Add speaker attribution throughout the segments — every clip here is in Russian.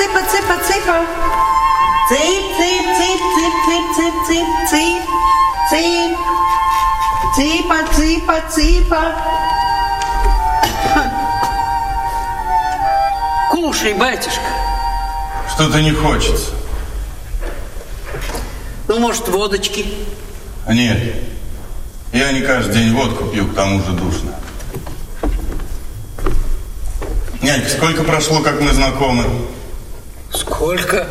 Speaker 1: Цып. Цыпа. Кушай, батюшка.
Speaker 2: Что-то не хочется.
Speaker 1: Ну, может, водочки?
Speaker 2: Нет. Я не каждый день водку пью, к тому же душно. Нянька, сколько прошло, как мы знакомы?
Speaker 1: Сколько?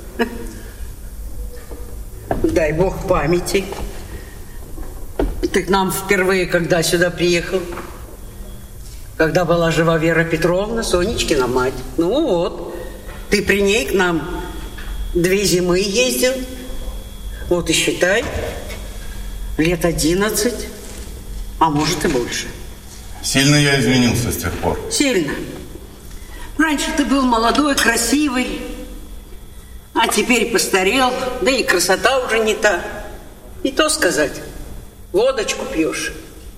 Speaker 1: Дай бог памяти. Ты к нам впервые, когда сюда приехал? Когда была жива Вера Петровна, Сонечкина мать. Ну вот, ты при ней к нам 2 зимы ездил. Вот и считай, лет 11, а может и больше.
Speaker 2: Сильно я изменился с тех пор?
Speaker 1: Сильно. Раньше ты был молодой, красивый, а теперь постарел, да и красота уже не та. И то сказать, водочку пьешь.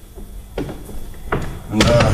Speaker 2: Да.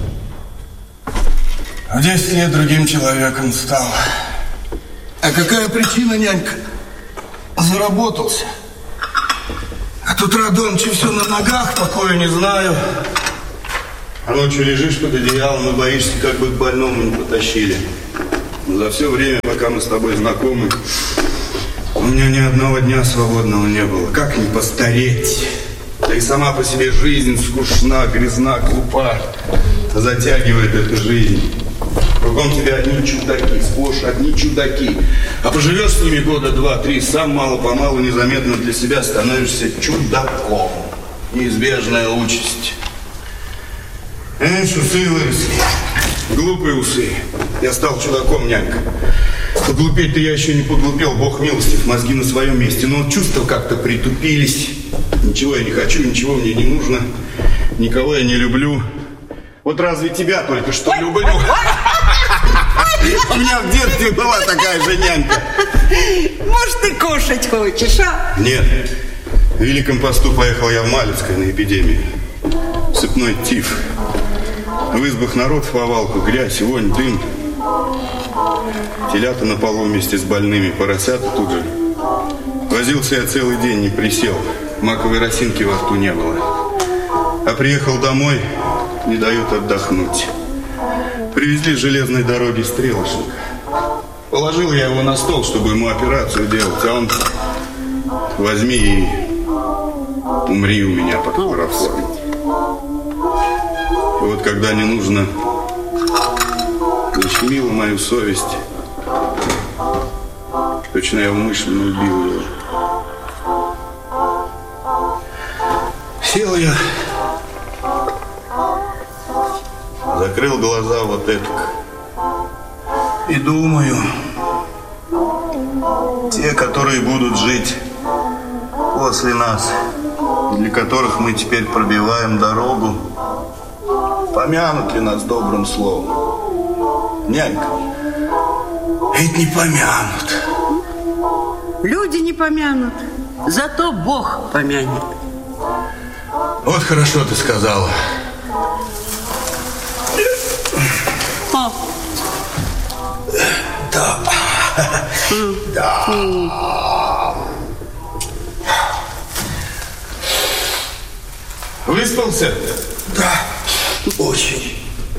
Speaker 2: В 10 лет другим человеком стал.
Speaker 3: А какая причина, нянька? Заработался. А тут Радоныч все на ногах, покоя не знаю.
Speaker 2: А ночью лежишь под одеялом и боишься, как бы к больному не потащили. Но за все время, пока мы с тобой знакомы, у меня ни одного дня свободного не было. Как не постареть? Да и сама по себе жизнь скучна, грязна, глупа. Затягивает эту жизнь. Кругом тебя одни чудаки, сплошь одни чудаки. А поживешь с ними года 2-3, сам мало-помалу незаметно для себя становишься чудаком. Неизбежная участь. Усы выросли. Глупые усы. Я стал чудаком, нянька. Поглупеть-то я еще не поглупел, Бог милостив, мозги на своем месте. Но чувства как-то притупились. Ничего я не хочу, ничего мне не нужно. Никого я не люблю. Вот разве тебя только что люблю? У меня в детстве была такая же нянька.
Speaker 1: Может, ты кушать хочешь, а?
Speaker 2: Нет. В Великом посту поехал я в Малецкое на эпидемию. Сыпной тиф. В избах народ в повалку, грязь, вонь, дым. Телята на полу вместе с больными, поросята тут же. Возился я целый день, не присел. Маковой росинки во рту не было. А приехал домой, не дают отдохнуть. Привезли с железной дороги стрелочника. Положил я его на стол, чтобы ему операцию делать, а он: возьми и умри у меня под хлороформом. И вот когда не нужно, защемила мою совесть. Точно я умышленно убил его. Сел я, закрыл глаза вот этак и думаю, те, которые будут жить после нас, для которых мы теперь пробиваем дорогу, помянут ли нас добрым словом? Нянька, ведь не помянут.
Speaker 1: Люди не помянут, зато Бог помянет.
Speaker 2: Вот хорошо ты сказала.
Speaker 1: О.
Speaker 3: Да. Да.
Speaker 2: Выспался?
Speaker 3: Да, очень.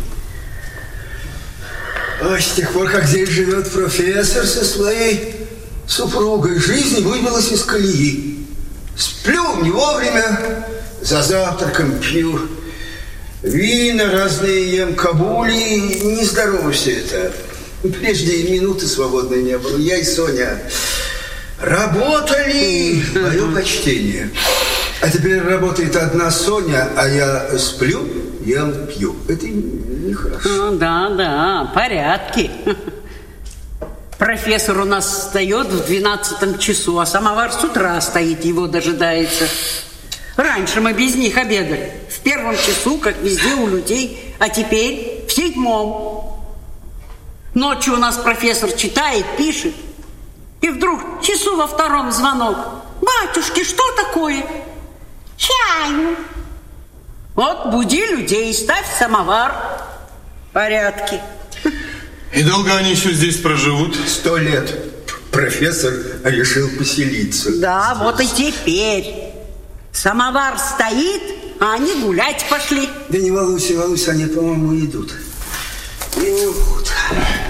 Speaker 3: А с тех пор, как здесь живет профессор со своей супругой, жизнь выбилась из колеи. Сплю не вовремя, за завтраком пью вина разные, ем кабули. Нездорово все это. Прежде и минуты свободной не было. Я и Соня работали, мое почтение. А теперь работает одна Соня, а я сплю, ем, пью. Это нехорошо.
Speaker 1: Да, порядки. Профессор у нас встает в 12 часу, а самовар с утра стоит, его дожидается. Раньше мы без них обедали. В 1 часу, как везде у людей, а теперь в 7. Ночью у нас профессор читает, пишет, и вдруг часу во 2 звонок. Батюшки, что такое? Чаю. Вот буди людей, ставь самовар. Порядки.
Speaker 2: И долго они еще здесь проживут?
Speaker 3: 100 лет. Профессор решил поселиться.
Speaker 1: Да, вот и теперь. Самовар стоит, а они гулять пошли.
Speaker 3: Да не волнуйся, они, по-моему, идут.